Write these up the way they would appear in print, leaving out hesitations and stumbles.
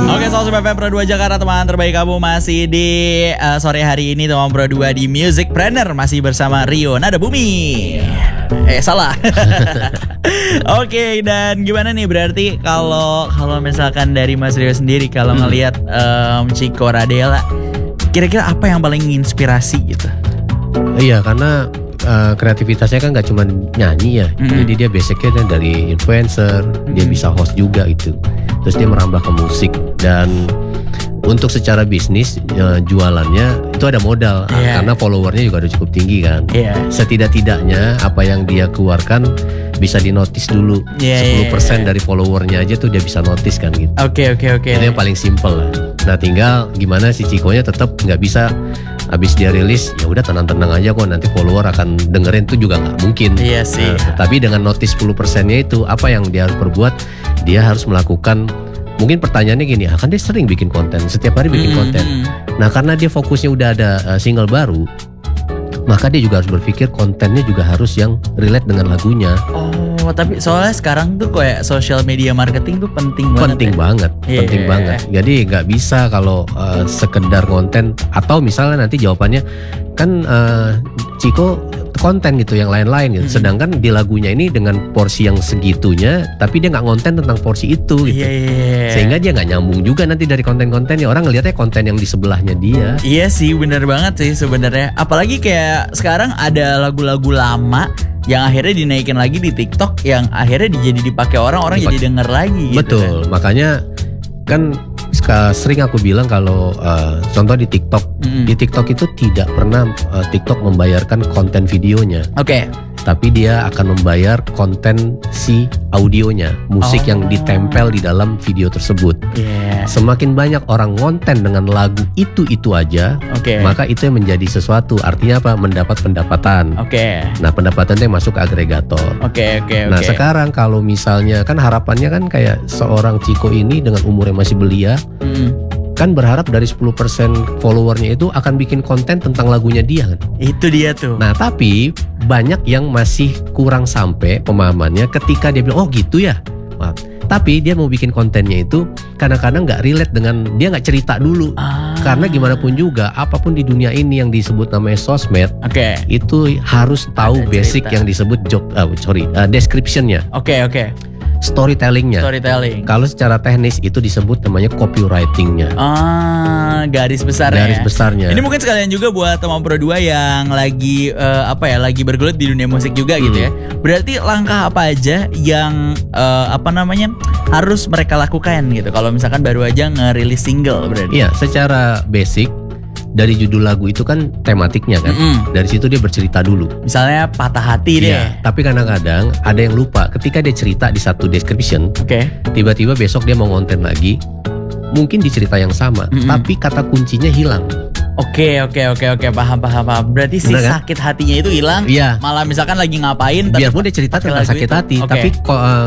Oke, Sobat FM Pro 2 Jakarta, teman terbaik kamu masih di sore hari ini teman Pro 2 di Music Planner masih bersama Rio Nada Bumi. Salah. Oke, dan gimana nih berarti kalau misalkan dari Mas Rio sendiri kalau ngelihat Chico Radela, kira-kira apa yang paling inspirasi gitu? Iya, karena kreativitasnya kan gak cuma nyanyi ya. Jadi dia basicnya dari influencer, dia bisa host juga gitu. Terus dia merambah ke musik, dan untuk secara bisnis jualannya itu ada modal karena followernya juga udah cukup tinggi kan. Setidak-tidaknya apa yang dia keluarkan bisa dinotis dulu. 10% dari followernya aja tuh dia bisa notice kan gitu. Oke. Itu yang paling simple lah. Nah, tinggal gimana si Chico-nya tetap nggak bisa habis dia rilis ya udah tenang-tenang aja kok nanti follower akan dengerin, tuh juga nggak mungkin. Iya sih. Tapi dengan notice 10%-nya itu apa yang dia harus perbuat? Dia harus melakukan, mungkin pertanyaannya gini, kan dia sering bikin konten, setiap hari bikin konten. Nah, karena dia fokusnya udah ada single baru, maka dia juga harus berpikir kontennya juga harus yang relate dengan lagunya. Oh, tapi soalnya sekarang tuh kayak social media marketing tuh penting banget. Penting banget. Jadi nggak bisa kalau sekedar konten, atau misalnya nanti jawabannya kan Chico konten gitu yang lain-lain gitu. Sedangkan di lagunya ini dengan porsi yang segitunya, tapi dia nggak konten tentang porsi itu gitu. Sehingga dia nggak nyambung juga nanti dari konten-kontennya. Orang ngelihatnya konten yang di sebelahnya dia. Iya sih, benar banget sih sebenarnya. Apalagi kayak sekarang ada lagu-lagu lama yang akhirnya dinaikin lagi di TikTok, yang akhirnya jadi dipakai orang jadi denger lagi gitu. Betul, kan? Makanya kan sering aku bilang kalau contoh di TikTok, di TikTok itu tidak pernah TikTok membayarkan konten videonya. Tapi dia akan membayar konten si audionya, musik yang ditempel di dalam video tersebut. Semakin banyak orang konten dengan lagu itu aja, maka itu yang menjadi sesuatu. Artinya apa? Mendapat pendapatan. Nah, pendapatan itu masuk ke agregator. Nah, sekarang kalau misalnya kan harapannya kan kayak seorang Chico ini dengan umur yang masih belia, kan berharap dari 10% followernya itu akan bikin konten tentang lagunya dia kan. Itu dia tuh. Nah, tapi banyak yang masih kurang sampai pemahamannya ketika dia bilang, oh gitu ya. Nah, tapi dia mau bikin kontennya itu kadang-kadang gak relate dengan, dia gak cerita dulu. Karena gimana pun juga, apapun di dunia ini yang disebut namanya sosmed, itu harus tahu ada basic cerita yang disebut description-nya. Storytelling-nya. Kalau secara teknis itu disebut namanya copywriting-nya. Garis besarnya. Ini mungkin sekalian juga buat teman Pro 2 yang lagi lagi bergelut di dunia musik juga gitu ya. Berarti langkah apa aja yang harus mereka lakukan gitu kalau misalkan baru aja ngerilis single berarti. Iya, secara basic dari judul lagu itu kan tematiknya kan. Dari situ dia bercerita dulu. Misalnya patah hati deh. Tapi kadang-kadang ada yang lupa. Ketika dia cerita di satu description, tiba-tiba besok dia mau ngonten lagi, mungkin di cerita yang sama, tapi kata kuncinya hilang. Oke, paham. Berarti si sakit hatinya itu hilang. Malah misalkan lagi ngapain, biarpun dia cerita tentang sakit hati, tapi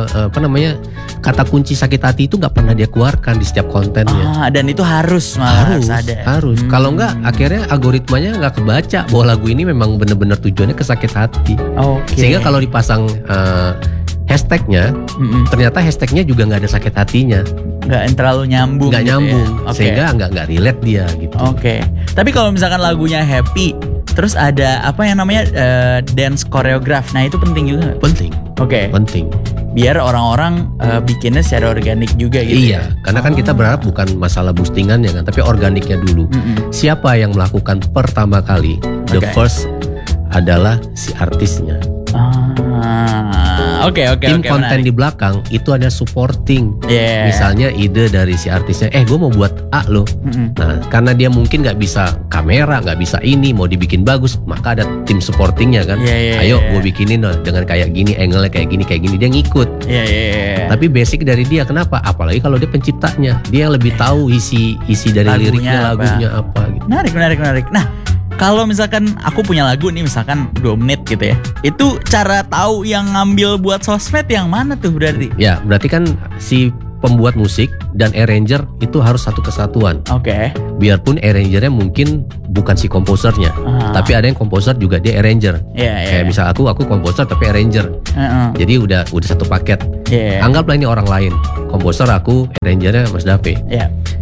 kata kunci sakit hati itu nggak pernah dia keluarkan di setiap kontennya. Dan itu harus ada. Harus. Kalau nggak, akhirnya algoritmanya nggak kebaca bahwa lagu ini memang benar-benar tujuannya ke sakit hati. Sehingga kalau dipasang hashtagnya, ternyata hashtagnya juga nggak ada sakit hatinya. Nggak terlalu nyambung. Nggak nyambung. Sehingga nggak relate dia gitu. Tapi kalau misalkan lagunya happy, terus ada apa yang namanya dance choreograph, nah itu penting juga. Penting. Penting. Biar orang-orang bikinnya secara organik juga gitu. Iya, karena kan kita berharap bukan masalah boostingannya kan, tapi organiknya dulu. Siapa yang melakukan pertama kali? The first adalah si artisnya. Tim konten di belakang itu ada supporting. Misalnya ide dari si artisnya, gue mau buat A loh. Nah, karena dia mungkin nggak bisa kamera, nggak bisa ini, mau dibikin bagus, maka ada tim supportingnya kan. Ayo gue bikinin loh dengan kayak gini, angle-nya kayak gini, dia ngikut. Tapi basic dari dia, kenapa? Apalagi kalau dia penciptanya, dia yang lebih tahu isi dari liriknya, lagunya apa gitu. Menarik. Nah, kalau misalkan aku punya lagu nih, misalkan 2 menit gitu ya, itu cara tahu yang ngambil buat sosmed yang mana tuh berarti? Ya, berarti kan si pembuat musik dan arranger itu harus satu kesatuan. Biarpun arrangernya mungkin bukan si komposernya, tapi ada yang komposer juga dia arranger. Kayak misal aku komposer tapi arranger. Jadi udah satu paket. Anggaplah ini orang lain, komposer aku, arrangernya Mas Dave.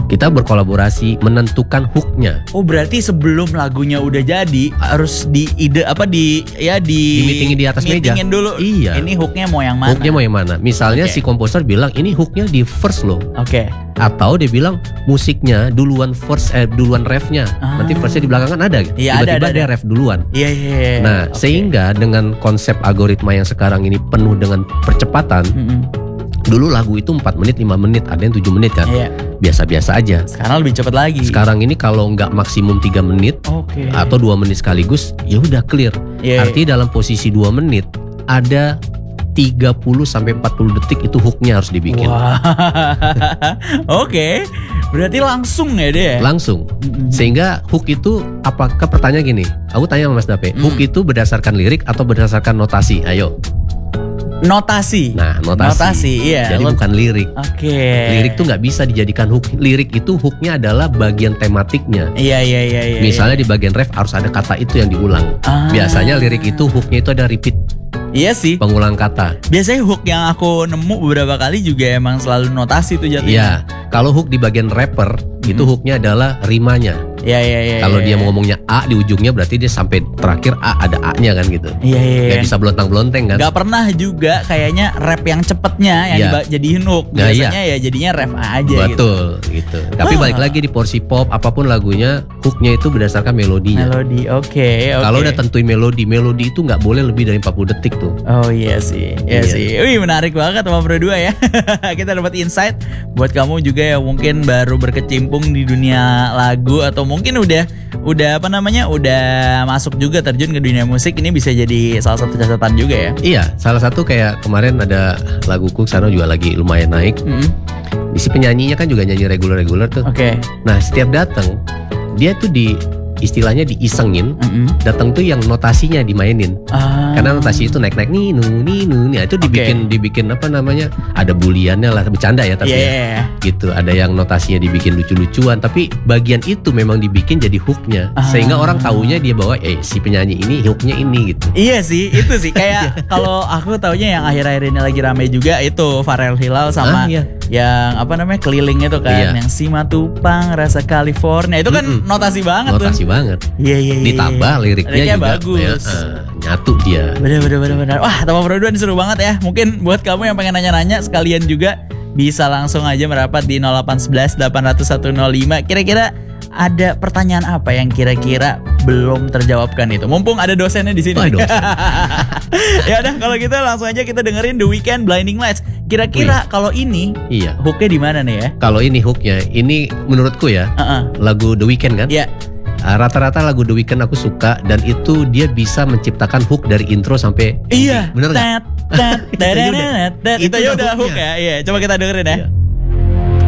Kita berkolaborasi menentukan hooknya. Oh berarti sebelum lagunya udah jadi harus di meetingin di atas meja. Meetingin dulu. Iya. Ini hooknya mau yang mana? Hooknya mau yang mana? Misalnya si komposer bilang ini hooknya di verse loh. Oke. Atau dia bilang musiknya duluan verse, duluan refnya. Nanti verse-nya di belakang kan ada. Iya, tiba-tiba ada. dia ref duluan. Iya. Nah sehingga dengan konsep algoritma yang sekarang ini penuh dengan percepatan. Dulu lagu itu 4 menit, 5 menit, ada yang 7 menit kan. Iya. Biasa-biasa aja. Sekarang lebih cepat lagi. Sekarang ini kalau nggak maksimum 3 menit atau 2 menit sekaligus, ya udah clear. Artinya dalam posisi 2 menit ada 30 sampai 40 detik itu hooknya harus dibikin. Wah. Oke. Berarti langsung ya dia? Langsung. Sehingga hook itu, apakah pertanyaan gini, aku tanya sama Mas Dape, hook itu berdasarkan lirik atau berdasarkan notasi? Ayo. Notasi. Nah, notasi. Iya. Jadi bukan lirik. Oke. Lirik tuh nggak bisa dijadikan hook. Lirik itu hooknya adalah bagian tematiknya. Iya. Misalnya di bagian ref harus ada kata itu yang diulang. Biasanya lirik itu hooknya itu ada repeat. Iya sih. Pengulang kata. Biasanya hook yang aku nemu beberapa kali juga emang selalu notasi tuh jatuhnya. Iya. Kalau hook di bagian rapper itu hooknya adalah rimanya. Iya. Kalau dia mau ngomongnya A di ujungnya berarti dia sampai terakhir A ada A-nya kan gitu. Iya. Gak bisa belontang-belonteng kan. Gak pernah juga kayaknya rap yang cepetnya yang jadiin hook. Biasanya ya jadinya rap aja. Betul gitu. Tapi balik lagi di porsi pop apapun lagunya, hooknya itu berdasarkan melodinya. Melodi, oke. Kalau udah tentuin melodi itu nggak boleh lebih dari 40 detik tuh. Oh iya sih. Wih menarik banget sama berdua ya. Kita dapat insight buat kamu juga yang mungkin baru berkecimpung di dunia lagu atau mungkin udah masuk juga terjun ke dunia musik, ini bisa jadi salah satu catatan juga ya. Iya, salah satu kayak kemarin ada laguku sekarang juga lagi lumayan naik. Si penyanyinya kan juga nyanyi reguler tuh. Oke. Nah setiap datang dia tuh istilahnya diisengin, datang tuh yang notasinya dimainin. Karena notasi itu naik ninu, ya itu dibikin apa namanya, ada buliannya lah, bercanda ya tapi gitu. Ada yang notasinya dibikin lucu-lucuan, tapi bagian itu memang dibikin jadi hooknya, sehingga orang taunya dia bahwa si penyanyi ini hooknya ini gitu. Iya sih, itu sih kayak kalau aku taunya yang akhir-akhir ini lagi rame juga itu Pharrell Hilal sama yang apa namanya keliling itu kan, yang si Matupang rasa California itu kan notasi banget tuh. Banget. Iya. Ditambah liriknya juga bagus. Nyatu dia. Benar. Wah, Teman Produan seru banget ya. Mungkin buat kamu yang pengen nanya-nanya sekalian juga bisa langsung aja merapat di 0811 800 105. Kira-kira ada pertanyaan apa yang kira-kira belum terjawabkan itu? Mumpung ada dosennya di sini. Ya udah kalau gitu langsung aja kita dengerin The Weeknd Blinding Lights. Kira-kira kalau ini hooknya di mana nih ya? Kalau ini hooknya, ini menurutku ya lagu The Weeknd kan? Iya. Rata-rata lagu The Weeknd aku suka dan itu dia bisa menciptakan hook dari intro sampai bener nggak? Itu ya udah hook ya. Iya, coba kita dengerin ya.